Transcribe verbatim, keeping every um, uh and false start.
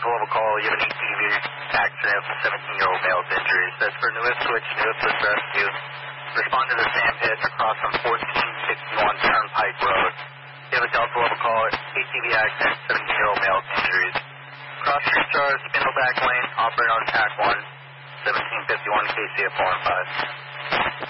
level call. You have an A T V accident with a seventeen-year-old male's injuries. That's for New Ipswich, New Ipswich Rescue. Respond to the sand pit across from fourteen sixty-one Turnpike Road. You have a Delta level call. A T V accident, seventeen-year-old male's injuries. Cross Street Stars, Spindleback Lane, operator on T A C one, seventeen fifty-one K C F four and five.